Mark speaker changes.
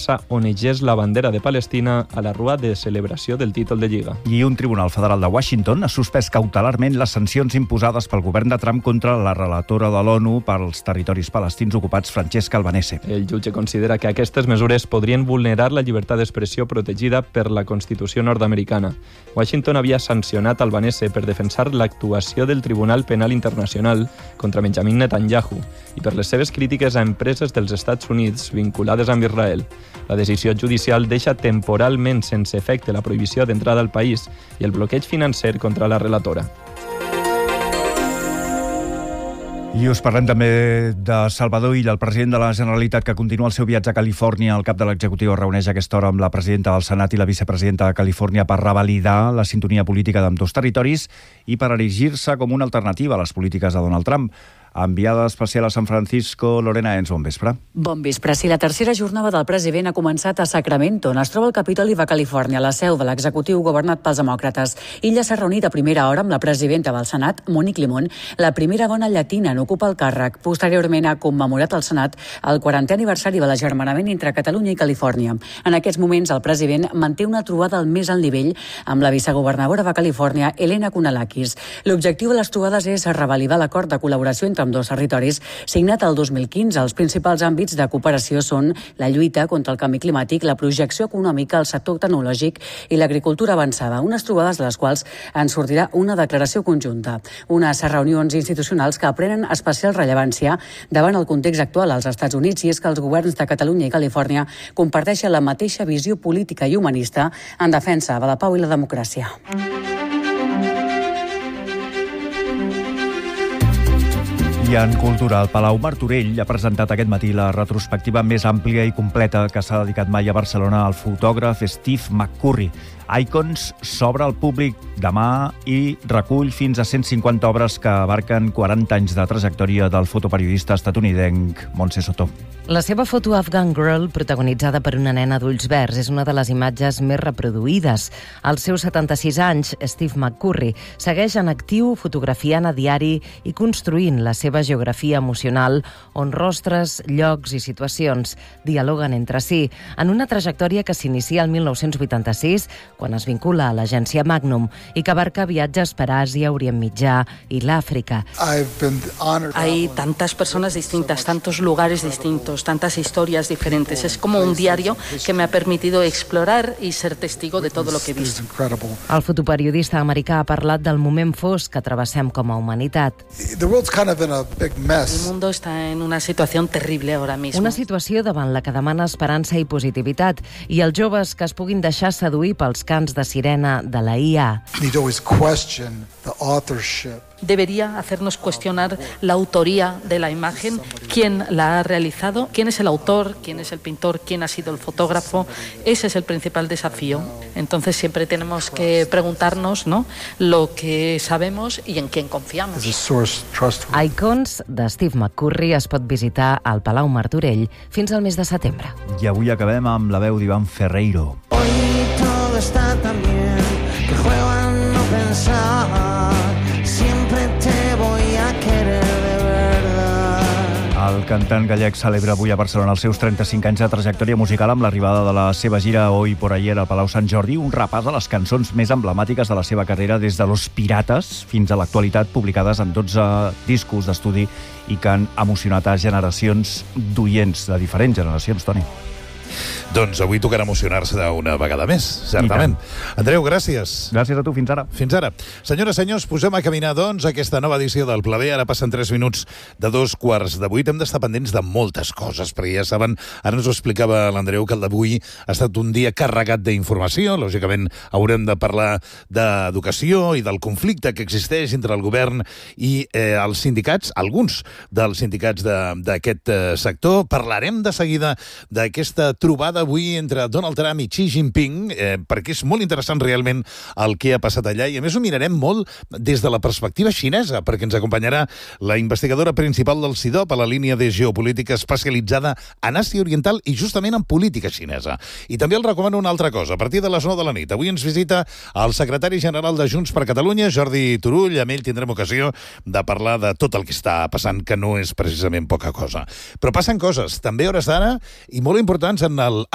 Speaker 1: Barça onegés la bandera de Palestina a la rua de celebració del títol de Lliga.
Speaker 2: I un tribunal federal de Washington ha suspès cautelarment les sancions imposades pel govern de Trump contra la relatora de l'ONU pels territoris palestins ocupats, Francesca Albanese.
Speaker 1: El jutge considera que aquestes mesures podrien vulnerar la llibertat d'expressió protegida per la Constitució nord-americana. Washington havia sancionat Albanese per defensar l'actuació del Tribunal Penal Internacional contra Benjamin Netanyahu i per les seves crítiques a empreses dels Estats Units vinculades amb Israel. La decisió judicial deixa temporalment sense efecte la prohibició d'entrada al país i el bloqueig financer contra la relatora.
Speaker 2: I us parlem també de Salvador Illa, el president de la Generalitat, que continua el seu viatge a Califòrnia. El cap de l'executiu es reuneix a aquesta hora amb la presidenta del Senat i la vicepresidenta de Califòrnia per revalidar la sintonia política d'ambdós territoris i per erigir-se com una alternativa a les polítiques de Donald Trump. Enviada especial a San Francisco, Lorena Ens, bon vespre.
Speaker 3: Bon vespre. Si la tercera jornada del president ha començat a Sacramento, on es troba el Capitoli de Califòrnia, la seu de l'executiu governat pels demòcrates. Illa s'ha reunit a primera hora amb la presidenta del Senat, Monique Limón, la primera dona llatina en ocupar el càrrec. Posteriorment ha commemorat al Senat el 40è aniversari de l'agermanament entre Catalunya i Califòrnia. En aquests moments, el president manté una trobada al més alt nivell amb la vicegovernadora de Califòrnia, Helena Kounalakis. L'objectiu de les trobades és revalidar l'acord de col·laboració entre ambdós territoris, signat el 2015. Els principals àmbits de cooperació són la lluita contra el canvi climàtic, la projecció econòmica, el sector tecnològic i l'agricultura avançada. Unes trobades de les quals en sortirà una declaració conjunta. Unes reunions institucionals que prenen especial rellevància davant el context actual als Estats Units, i és que els governs de Catalunya i Califòrnia comparteixen la mateixa visió política i humanista en defensa de la pau i la democràcia.
Speaker 2: I en cultura, el Palau Martorell ha presentat aquest matí la retrospectiva més àmplia i completa que s'ha dedicat mai a Barcelona al fotògraf Steve McCurry. Icons s'obre al públic demà i recull fins a 150 obres que abarquen 40 anys de trajectòria del fotoperiodista estatunidenc Montse Soto.
Speaker 4: La seva foto Afghan Girl, protagonitzada per una nena d'ulls verds, és una de les imatges més reproduïdes. Als seus 76 anys, Steve McCurry segueix en actiu fotografiant a diari i construint la seva geografia emocional, on rostres, llocs i situacions dialoguen entre si, en una trajectòria que s'inicia el 1986, quan es vincula a l'agència Magnum i que abarca viatges per Àsia, Orient Mitjà i l'Àfrica.
Speaker 5: Hay tantas personas distintas, tantos lugares distintos, tantas historias diferentes. Es como un diario que me ha permitido explorar y ser testigo de todo lo que he visto.
Speaker 4: El fotoperiodista americà ha parlat del moment fosc que travessem com a humanitat.
Speaker 5: El mundo está en una situación terrible ahora mismo.
Speaker 4: Una situació davant la que demana esperança i positivitat, i els joves que es puguin deixar seduir pels cants de sirena de la IA.
Speaker 5: Debería hacernos cuestionar la autoría de la imagen, quién la ha realizado, quién es el autor, quién es el pintor, quién ha sido el fotógrafo. Ese es el principal desafío. Entonces siempre tenemos que preguntarnos, ¿no?, lo que sabemos y en quién confiamos.
Speaker 4: Icons de Steve McCurry es pot visitar al Palau Martorell fins al mes de setembre.
Speaker 2: I avui acabem amb la veu d'Iván Ferreiro.
Speaker 6: Hoy todo está tan bien que juego a no pensar. Siempre te voy a querer de verdad.
Speaker 2: El cantant gallec celebra avui a Barcelona els seus 35 anys de trajectòria musical amb l'arribada de la seva gira Hoy por Ayer al Palau Sant Jordi, un repàs a les cançons més emblemàtiques de la seva carrera des de Los Pirates fins a l'actualitat, publicades en 12 discos d'estudi i que han emocionat a generacions d'oients, de diferents generacions, Toni.
Speaker 7: Doncs avui tocarà emocionar-se una vegada més, certament. Andreu, gràcies.
Speaker 2: Gràcies a tu, fins ara.
Speaker 7: Fins ara. Senyores, senyors, posem a caminar, doncs, aquesta nova edició del Pla B. Ara passen 3 minuts de 2:15. Hem d'estar pendents de moltes coses, perquè ja saben, ara ens ho explicava l'Andreu, que el d'avui ha estat un dia carregat d'informació. Lògicament, haurem de parlar d'educació i del conflicte que existeix entre el govern i els sindicats, alguns dels sindicats d'aquest sector. Parlarem de seguida d'aquesta trobada avui entre Donald Trump i Xi Jinping, perquè és molt interessant realment el que ha passat allà, i a més ho mirarem molt des de la perspectiva xinesa, perquè ens acompanyarà la investigadora principal del CIDOP a la línia de geopolítica especialitzada en Àsia Oriental i justament en política xinesa. I també els recomano una altra cosa. A partir de les 9 de la nit, avui ens visita el secretari general de Junts per Catalunya, Jordi Turull. Amb ell tindrem ocasió de parlar de tot el que està passant, que no és precisament poca cosa. Però passen coses, també a hores d'ara, i molt importants en el